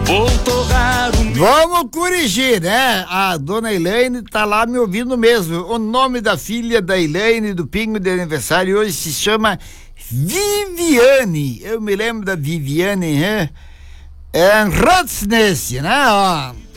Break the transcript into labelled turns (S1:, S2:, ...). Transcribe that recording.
S1: Vou torrar um...
S2: Vamos corrigir, né? A dona Elaine tá lá me ouvindo mesmo. O nome da filha da Elaine, do Pingo de aniversário, hoje se chama Viviane. Eu me lembro da Viviane, Ratsness, né? Ó.